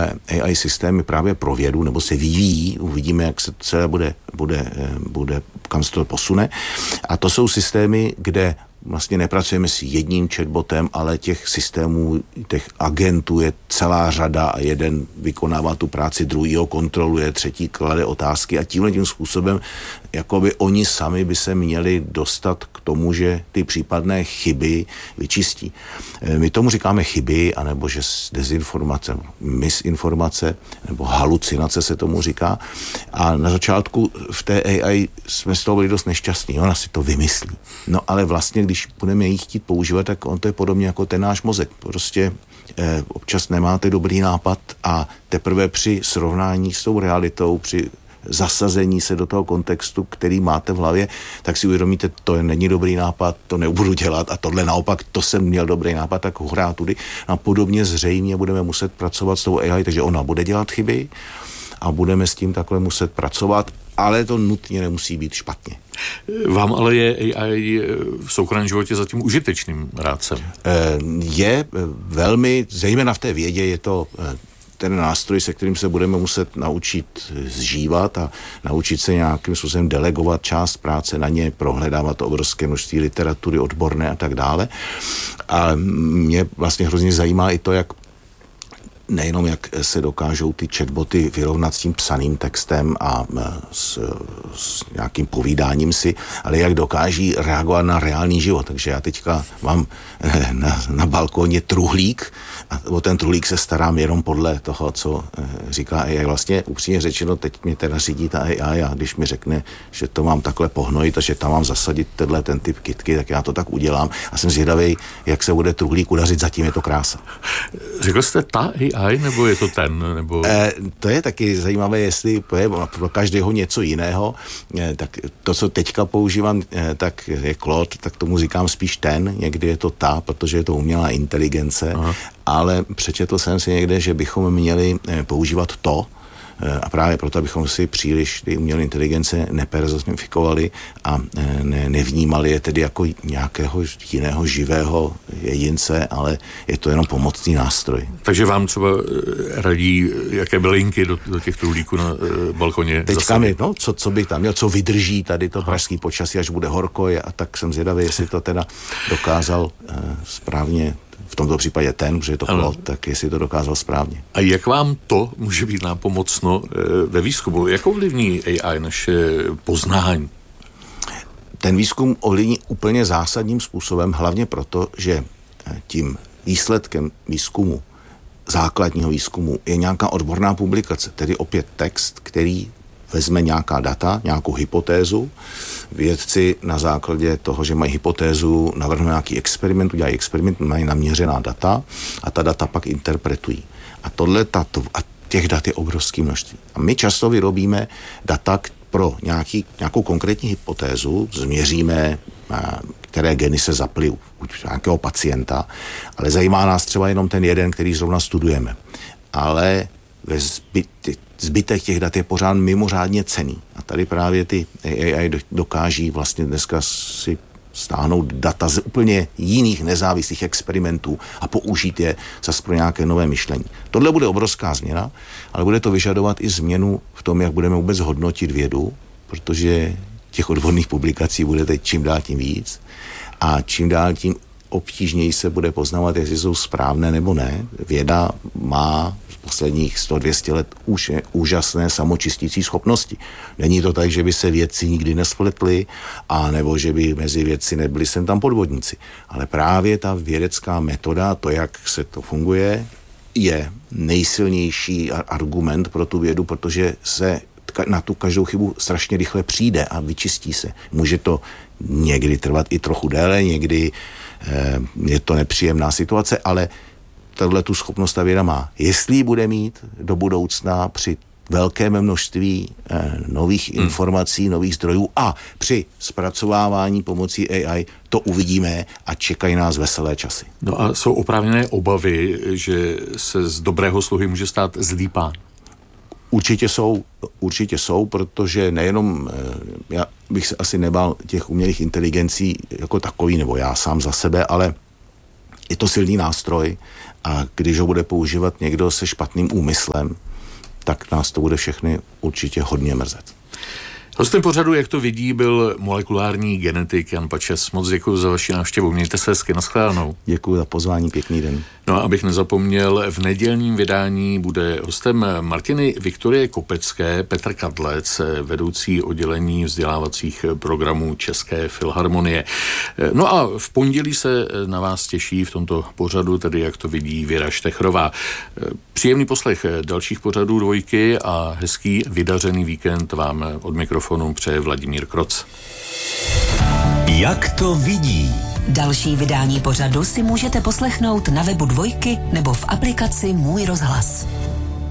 AI systémy právě pro vědu, nebo se vyvíjí, uvidíme, jak se celé bude, kam se to posune. A to jsou systémy, kde vlastně nepracujeme s jedním chatbotem, ale těch systémů, těch agentů je celá řada a jeden vykonává tu práci, druhý ho kontroluje, třetí klade otázky a tím způsobem jakoby oni sami by se měli dostat k tomu, že ty případné chyby vyčistí. My tomu říkáme chyby, anebo že dezinformace, misinformace, nebo halucinace se tomu říká. A na začátku v té AI jsme z toho byli dost nešťastní. Ona si to vymyslí. No ale vlastně, když budeme ji chtít používat, tak on to je podobně jako ten náš mozek. Prostě občas nemáte dobrý nápad a teprve při srovnání s tou realitou, při zasazení se do toho kontextu, který máte v hlavě, tak si uvědomíte, to není dobrý nápad, to nebudu dělat a tohle naopak, to jsem měl dobrý nápad, tak hurá tudy. A podobně zřejmě budeme muset pracovat s tou AI, takže ona bude dělat chyby a budeme s tím takhle muset pracovat, ale to nutně nemusí být špatně. Vám ale je AI v soukromém životě zatím užitečným rádcem? Je velmi, zejména v té vědě, je to ten nástroj, se kterým se budeme muset naučit zžívat a naučit se nějakým způsobem delegovat část práce na ně, prohledávat obrovské množství literatury odborné a tak dále. A mě vlastně hrozně zajímá i to, nejenom jak se dokážou ty chatboty vyrovnat s tím psaným textem a s nějakým povídáním si, ale jak dokáží reagovat na reálný život. Takže já teďka mám na balkóně truhlík a o ten truhlík se starám jenom podle toho, co říká AI. Vlastně upřímně řečeno, teď mě teda řídí ta AI a když mi řekne, že to mám takhle pohnojit a že tam mám zasadit ten typ kytky, tak já to tak udělám a jsem zvědavý, jak se bude truhlík udařit, zatím je to krása. Řekl jste ta AI, nebo je to ten? Nebo... To je taky zajímavé, jestli je pro každého něco jiného. Tak to, co teďka používám, tak je Claude, tak tomu říkám spíš ten, někdy je to ta, protože je to umělá inteligence, ale přečetl jsem si někde, že bychom měli používat to, a právě proto, abychom si příliš ty umělé inteligence nepersonifikovali a nevnímali je tedy jako nějakého jiného živého jedince, ale je to jenom pomocný nástroj. Takže vám třeba radí, jaké bylinky do těch truhlíků na balkoně? Teďka mi, co by tam měl, co vydrží tady to pražský počasí, až bude horko, a tak jsem zvědavý, jestli to teda dokázal správně, v tomto případě protože je to Claude, tak jestli to dokázal správně. A jak vám to může být nápomocno ve výzkumu? Jak ovlivní AI naše poznání? Ten výzkum ovlivní úplně zásadním způsobem, hlavně proto, že tím výsledkem výzkumu, základního výzkumu, je nějaká odborná publikace, tedy opět text, který vezme nějaká data, nějakou hypotézu. Vědci na základě toho, že mají hypotézu, navrhnou nějaký experiment, udělají experiment, mají naměřená data a ta data pak interpretují. A těch dat je obrovské množství. A my často vyrobíme data pro nějakou konkrétní hypotézu, změříme, které geny se zaply u nějakého pacienta, ale zajímá nás třeba jenom ten jeden, který zrovna studujeme. Ale zbytek těch dat je pořád mimořádně cenný. A tady právě ty AI dokáží vlastně dneska si stáhnout data z úplně jiných nezávislých experimentů a použít je zase pro nějaké nové myšlení. Tohle bude obrovská změna, ale bude to vyžadovat i změnu v tom, jak budeme vůbec hodnotit vědu, protože těch odborných publikací bude teď čím dál tím víc a čím dál tím obtížněji se bude poznávat, jestli jsou správné nebo ne. Věda má posledních 100-200 let už je úžasné samočistící schopnosti. Není to tak, že by se vědci nikdy nespletli, a nebo že by mezi vědci nebyli sem tam podvodníci. Ale právě ta vědecká metoda, to, jak se to funguje, je nejsilnější argument pro tu vědu, protože se na tu každou chybu strašně rychle přijde a vyčistí se. Může to někdy trvat i trochu déle, někdy je to nepříjemná situace, ale tahle tu schopnost ta věda má. Jestli ji bude mít do budoucna při velkém množství nových informací, nových zdrojů a při zpracovávání pomocí AI, to uvidíme a čekají nás veselé časy. No a jsou oprávněné obavy, že se z dobrého sluhy může stát zlý pán? Určitě jsou, protože nejenom, já bych se asi nebál těch umělých inteligencí jako takový, nebo já sám za sebe, ale je to silný nástroj a když ho bude používat někdo se špatným úmyslem, tak nás to bude všechny určitě hodně mrzet. Hostem pořadu, jak to vidí, byl molekulární genetik Jan Pačes. Moc děkuji za vaši návštěvu. Mějte se hezky, nashledanou. Děkuji za pozvání, pěkný den. No a abych nezapomněl, v nedělním vydání bude hostem Martiny Viktorie Kopecké Petr Kadlec, vedoucí oddělení vzdělávacích programů České filharmonie. No a v pondělí se na vás těší v tomto pořadu, tedy jak to vidí Věra Štechrová. Příjemný poslech dalších pořadů Dvojky a hezký vydařený víkend vám od mikrofonu přeje Vladimír Kroc. Jak to vidí? Další vydání pořadu si můžete poslechnout na webu Dvojky nebo v aplikaci Můj rozhlas.